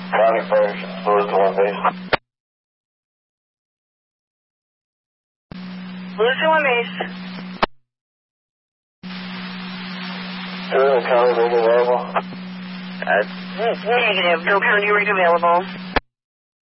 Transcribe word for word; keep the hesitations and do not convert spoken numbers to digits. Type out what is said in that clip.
County Fire, Louis to one base. Louis to one base. Two, County rig available. Uh, negative. No County rig available.